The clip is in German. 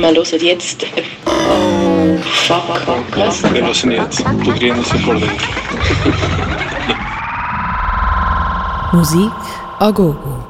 Wir hören jetzt... Oh, fuck. Was? Wir hören jetzt Podríamos Acordar. Musik a gogo.